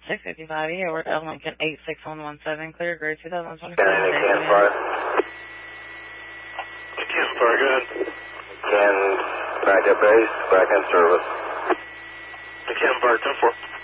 655, yeah, we're at Lincoln 86117, clear grade 2025. Campfire. Campfire, go ahead. Can back up base, back in service. The Campfire, 10-4.